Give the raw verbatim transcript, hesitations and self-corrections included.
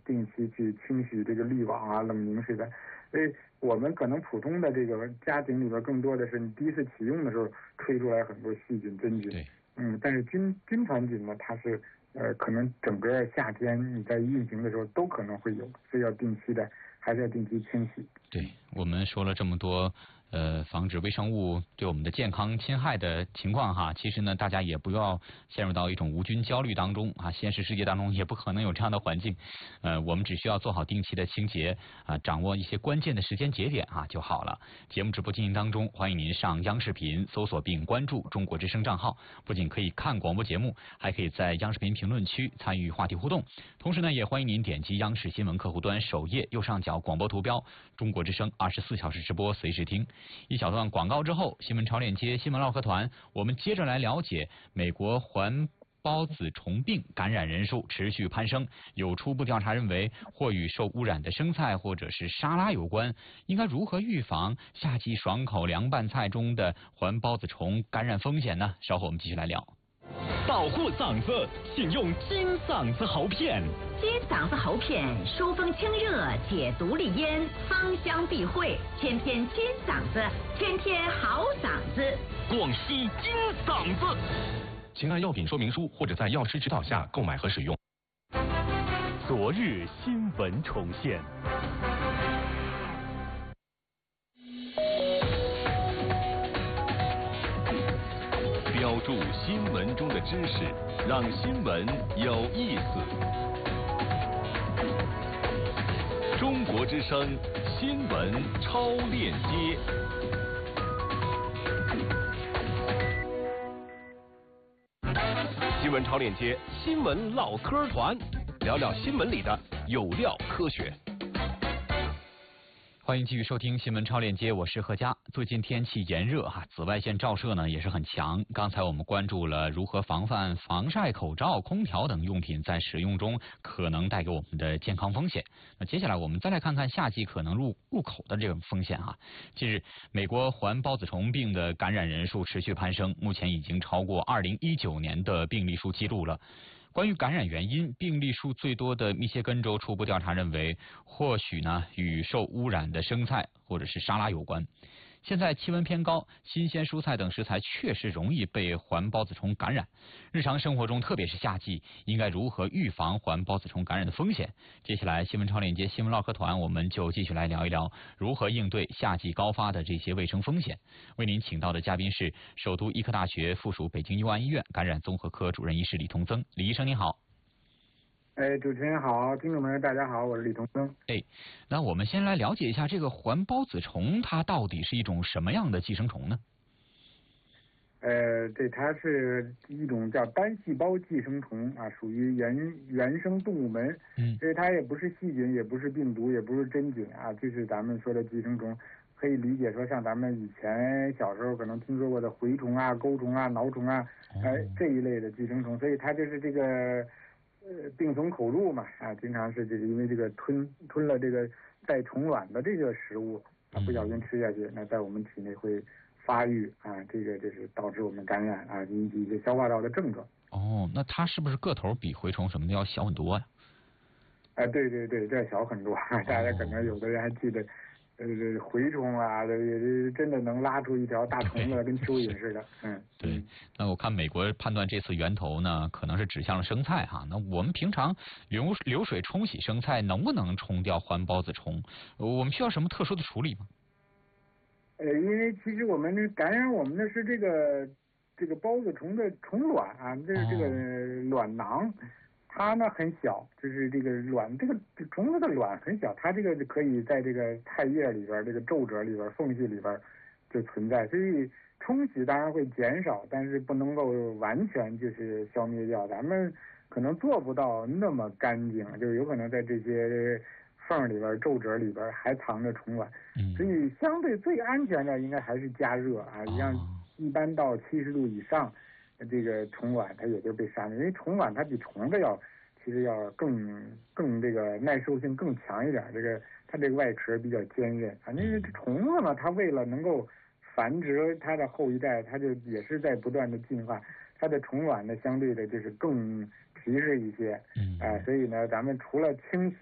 定期去清洗这个滤网啊、冷凝水的。所以我们可能普通的这个家庭里边更多的是你第一次启用的时候吹出来很多细菌真菌。 对。 嗯，但是菌菌团菌呢，它是呃可能整个夏天你在运行的时候都可能会有，所以要定期的还是要定期清洗。 对，我们说了这么多。呃，防止微生物对我们的健康侵害的情况哈，其实呢，大家也不要陷入到一种无菌焦虑当中啊。现实世界当中也不可能有这样的环境，呃，我们只需要做好定期的清洁啊，掌握一些关键的时间节点啊就好了。节目直播进行当中，欢迎您上央视频搜索并关注中国之声账号，不仅可以看广播节目，还可以在央视频评论区参与话题互动。同时呢，也欢迎您点击央视新闻客户端首页右上角广播图标，中国之声二十四小时直播，随时听。一小段广告之后，新闻超链接新闻唠嗑团，我们接着来了解美国环孢子虫病感染人数持续攀升，有初步调查认为或与受污染的生菜或者是沙拉有关，应该如何预防夏季爽口凉拌菜中的环孢子虫感染风险呢？稍后我们继续来聊。 保护嗓子，请用金嗓子喉片。 金嗓子喉片疏风清热，解毒利咽，芳香避秽，天天金嗓子，天天好嗓子。 广西金嗓子， 请按药品说明书或者在药师指导下购买和使用。 昨日新闻重现。 标注新闻中的知识，让新闻有意思。中国之声新闻超链接。新闻超链接，新闻唠嗑团，聊聊新闻里的有料科学。 欢迎继续收听新闻超链接，我是何佳。最近天气炎热哈，紫外线照射呢也是很强。刚才我们关注了如何防范防晒口罩、空调等用品在使用中可能带给我们的健康风险。那接下来我们再来看看夏季可能入入口的这个风险啊。近日，美国环孢子虫病的感染人数持续攀升，目前已经超过二零一九年的病例数记录了。关于感染原因，病例数最多的密歇根州初步调查认为，或许呢与受污染的生菜或者是沙拉有关。现在气温偏高，新鲜蔬菜等食材确实容易被环孢子虫感染。日常生活中，特别是夏季，应该如何预防环孢子虫感染的风险？接下来，新闻超链接新闻唠嗑团，我们就继续来聊一聊如何应对夏季高发的这些卫生风险。为您请到的嘉宾是首都医科大学附属北京佑安医院感染综合科主任医师李同增。李医生您好。 哎，主持人好，听众朋友大家好，我是李同增。 哎，那我们先来了解一下这个环孢子虫，它到底是一种什么样的寄生虫呢？ 呃，对，它是一种叫单细胞寄生虫啊，属于原原生动物门。嗯，所以它也不是细菌，也不是病毒，也不是真菌啊，就是咱们说的寄生虫。可以理解说，像咱们以前小时候可能听说过的蛔虫啊、钩虫啊、挠虫啊，哎、呃、这一类的寄生虫，所以它就是这个。呃，病从口入嘛，啊，经常是这个因为这个吞吞了这个带虫卵的这个食物，啊，不小心吃下去，那在我们体内会发育啊，这个就是导致我们感染啊，引起一些消化道的症状。 哦，那它是不是个头比蛔虫什么的要小很多呀？ 啊，对对对，这小很多，大家可能有的人还记得。呃，蛔虫啊，这这真的能拉出一条大虫子，跟蚯蚓似的。嗯， 对。那我看美国判断这次源头呢，可能是指向了生菜哈。那我们平常流流水冲洗生菜，能不能冲掉环孢子虫？我们需要什么特殊的处理吗？ 呃，因为其实我们感染我们的是这个这个孢子虫的虫卵啊，这是这个卵囊。哦，它呢很小，就是这个卵，这个虫子的卵很小，它这个可以在这个菜叶里边、这个皱褶里边、缝隙里边就存在，所以冲洗当然会减少，但是不能够完全就是消灭掉。咱们可能做不到那么干净，就是有可能在这些缝里边、皱褶里边还藏着虫卵，所以相对最安全的应该还是加热啊，像一般到七十度以上。这个虫卵它也就被杀灭，因为虫卵它比虫子要其实要更更这个耐受性更强一点，这个它这个外壳比较坚韧啊。因为这虫子呢，它为了能够繁殖它的后一代，它就也是在不断的进化，它的虫卵呢相对的就是更皮实一些，啊、呃，所以呢，咱们除了清洗。